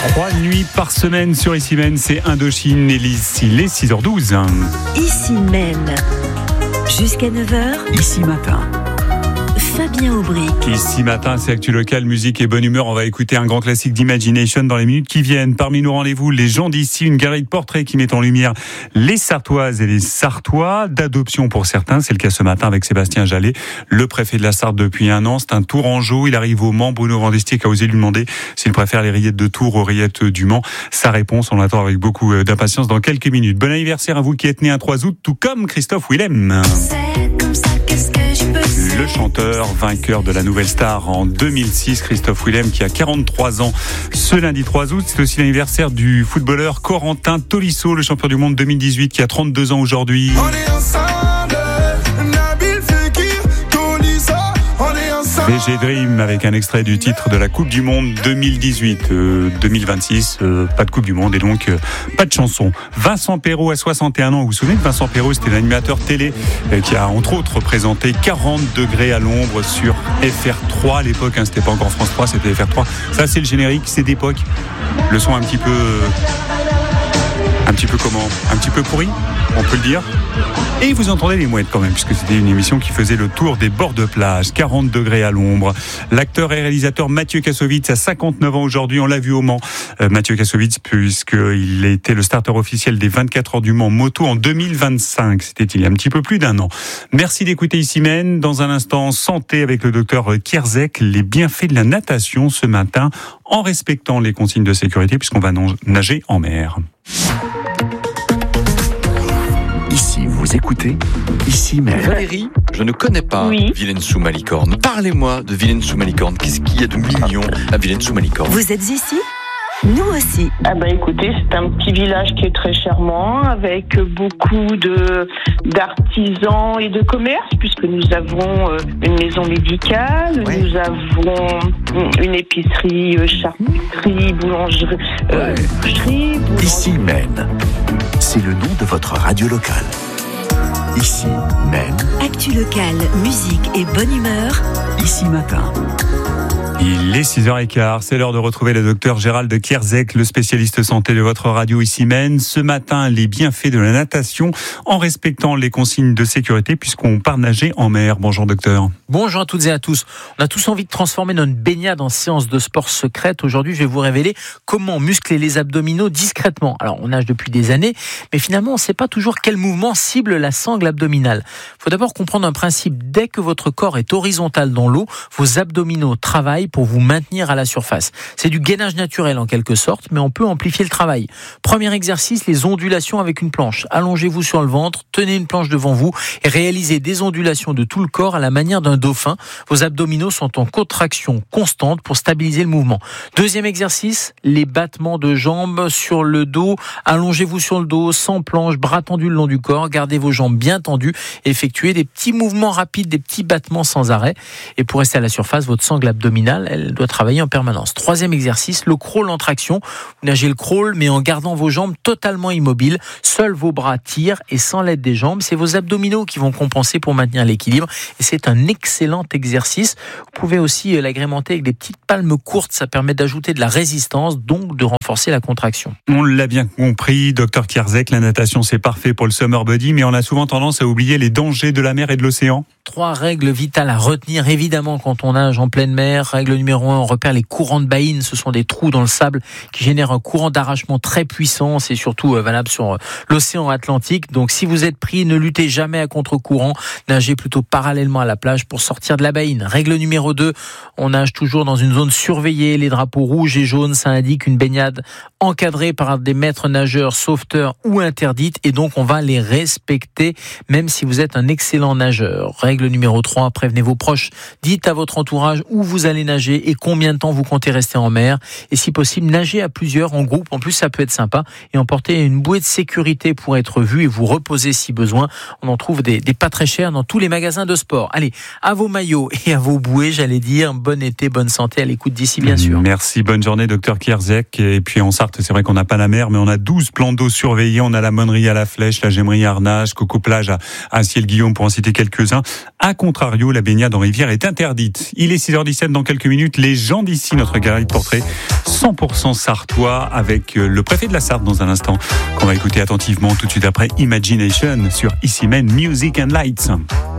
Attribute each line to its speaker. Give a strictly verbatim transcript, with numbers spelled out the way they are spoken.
Speaker 1: Trois nuits par semaine sur Ici Même, c'est Indochine et ici les six heures douze.
Speaker 2: Ici Même, jusqu'à neuf heures.
Speaker 1: Ici Matin.
Speaker 2: Fabien Aubric.
Speaker 1: Ici Matin, c'est Actu Local, musique et bonne humeur. On va écouter un grand classique d'Imagination dans les minutes qui viennent. Parmi nos rendez-vous, les gens d'ici, une galerie de portraits qui met en lumière les Sartoises et les Sartois, d'adoption pour certains. C'est le cas ce matin avec Sébastien Jallet, le préfet de la Sarthe depuis un an. C'est un Tourangeau. Il arrive au Mans. Bruno Vandestick a osé lui demander s'il préfère les rillettes de Tours aux rillettes du Mans. Sa réponse, on l'attend avec beaucoup d'impatience dans quelques minutes. Bon anniversaire à vous qui êtes né un trois août, tout comme Christophe Willem.
Speaker 2: C'est comme ça, qu'est-ce que je peux faire ?
Speaker 1: Le chanteur, vainqueur de la Nouvelle Star en deux mille six, Christophe Willem, qui a quarante-trois ans ce lundi trois août. C'est aussi l'anniversaire du footballeur Corentin Tolisso, le champion du monde deux mille dix-huit, qui a trente-deux ans aujourd'hui.
Speaker 3: On est ensemble, Nabil Fekir, Tolisso, on est ensemble.
Speaker 1: V G Dream avec un extrait du titre de la Coupe du Monde deux mille dix-huit. Euh, deux mille vingt-six, euh, pas de Coupe du Monde et donc euh, pas de chanson. Vincent Perrault a soixante et un ans. Vous vous souvenez de Vincent Perrault? C'était l'animateur télé euh, qui a entre autres présenté quarante degrés à l'ombre sur F R trois à l'époque. Hein, c'était pas encore France trois, c'était F R trois. Ça c'est le générique, c'est d'époque. Le son un petit peu... Euh, un petit peu comment? Un petit peu pourri, on peut le dire. Et vous entendez les mouettes quand même, puisque c'était une émission qui faisait le tour des bords de plage, quarante degrés à l'ombre. L'acteur et réalisateur Mathieu Kassovitz a cinquante-neuf ans aujourd'hui, on l'a vu au Mans. Euh, Mathieu Kassovitz, puisqu'il était le starter officiel des vingt-quatre heures du Mans moto en deux mille vingt-cinq. C'était il y a un petit peu plus d'un an. Merci d'écouter Ici Même. Dans un instant, santé avec le docteur Kierzek, les bienfaits de la natation ce matin, en respectant les consignes de sécurité, puisqu'on va nager en mer.
Speaker 4: Ici, vous écoutez Ici Même.
Speaker 5: Valérie, je ne connais pas
Speaker 6: Oui.
Speaker 5: Vilaine sous Malicorne. Parlez-moi de Vilaine sous Malicorne. Qu'est-ce qu'il y a de mignon à Vilaine sous Malicorne?
Speaker 2: Vous êtes ici ? Nous aussi.
Speaker 6: Ah ben écoutez, c'est un petit village qui est très charmant, avec beaucoup de d'artisans et de commerces, puisque nous avons euh, une maison médicale,
Speaker 4: Ouais.
Speaker 6: nous avons une épicerie, euh, charcuterie, boulangerie, euh, boucherie, boulangerie.
Speaker 4: Ici Même. C'est le nom de votre radio locale. Ici Même.
Speaker 2: Actu Local, musique et bonne humeur.
Speaker 4: Ici Matin.
Speaker 1: Il est six heures quinze, c'est l'heure de retrouver le docteur Gérald Kierzek, le spécialiste santé de votre radio Ici Même. Ce matin, les bienfaits de la natation en respectant les consignes de sécurité puisqu'on part nager en mer. Bonjour docteur.
Speaker 7: Bonjour à toutes et à tous. On a tous envie de transformer notre baignade en séance de sport secrète. Aujourd'hui, je vais vous révéler comment muscler les abdominaux discrètement. Alors, on nage depuis des années, mais finalement, on ne sait pas toujours quel mouvement cible la sangle abdominale. Il faut d'abord comprendre un principe. Dès que votre corps est horizontal dans l'eau, vos abdominaux travaillent pour vous maintenir à la surface. C'est du gainage naturel en quelque sorte, mais on peut amplifier le travail. Premier exercice, les ondulations avec une planche. Allongez-vous sur le ventre, tenez une planche devant vous et réalisez des ondulations de tout le corps à la manière d'un dauphin. Vos abdominaux sont en contraction constante pour stabiliser le mouvement. Deuxième exercice, les battements de jambes sur le dos. Allongez-vous sur le dos, sans planche, bras tendus le long du corps. Gardez vos jambes bien tendues. Effectuez des petits mouvements rapides, des petits battements sans arrêt. Et pour rester à la surface, votre sangle abdominale, elle doit travailler en permanence. Troisième exercice, le crawl en traction. Vous nagez le crawl, mais en gardant vos jambes totalement immobiles. Seuls vos bras tirent et sans l'aide des jambes. C'est vos abdominaux qui vont compenser pour maintenir l'équilibre. Et c'est un excellent exercice. Vous pouvez aussi l'agrémenter avec des petites palmes courtes. Ça permet d'ajouter de la résistance, donc de renforcer la contraction.
Speaker 1: On l'a bien compris, docteur Kierzek, la natation c'est parfait pour le summer body, mais on a souvent tendance à oublier les dangers de la mer et de l'océan.
Speaker 7: Trois règles vitales à retenir, évidemment, quand on nage en pleine mer. Règle numéro un, on repère les courants de baïne. Ce sont des trous dans le sable qui génèrent un courant d'arrachement très puissant. C'est surtout valable sur l'océan Atlantique. Donc, si vous êtes pris, ne luttez jamais à contre-courant. Nagez plutôt parallèlement à la plage pour sortir de la baïne. Règle numéro deux, on nage toujours dans une zone surveillée. Les drapeaux rouges et jaunes, ça indique une baignade encadrée par des maîtres nageurs, sauveteurs ou interdite. Et donc, on va les respecter, même si vous êtes un excellent nageur. Règle numéro trois, prévenez vos proches. Dites à votre entourage où vous allez nager et combien de temps vous comptez rester en mer. Et si possible, nagez à plusieurs en groupe. En plus, ça peut être sympa. Et emportez une bouée de sécurité pour être vu et vous reposer si besoin. On en trouve des, des pas très chers dans tous les magasins de sport. Allez, à vos maillots et à vos bouées, j'allais dire, bon été, bonne santé à l'écoute d'ici, bien sûr.
Speaker 1: Merci, bonne journée, docteur Kierzek. Et puis en Sarthe, c'est vrai qu'on n'a pas la mer, mais on a douze plans d'eau surveillés. On a la Monnerie à la Flèche, la Gemmerie à Arnage, Coco Plage à, à Ciel-Guillaume, pour en citer quelques-uns. A contrario, la baignade en rivière est interdite. Il est six heures dix-sept, dans quelques minutes, les gens d'ici, notre galerie de portraits cent pour cent sartois avec le préfet de la Sarthe dans un instant, qu'on va écouter attentivement tout de suite après Imagination sur Ici Men Music and Lights.